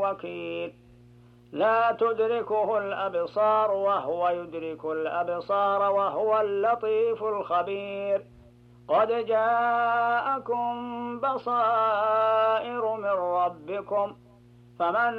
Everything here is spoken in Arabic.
وكيل لا تدركه الأبصار وهو يدرك الأبصار وهو اللطيف الخبير قد جاءكم بصائر من ربكم فمن